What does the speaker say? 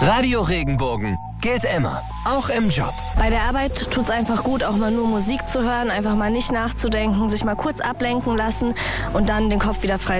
Radio Regenbogen geht immer, auch im Job. Bei der Arbeit tut es einfach gut, auch mal nur Musik zu hören, einfach mal nicht nachzudenken, sich mal kurz ablenken lassen und dann den Kopf wieder frei